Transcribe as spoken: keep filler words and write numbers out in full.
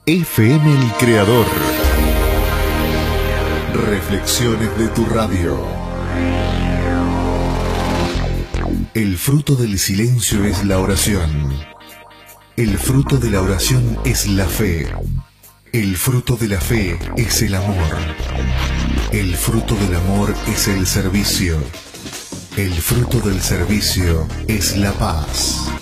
F M El Creador. Reflexiones de tu radio. El fruto del silencio es la oración. El fruto de la oración es la fe. El fruto de la fe es el amor. El fruto del amor es el servicio. El fruto del servicio es la paz.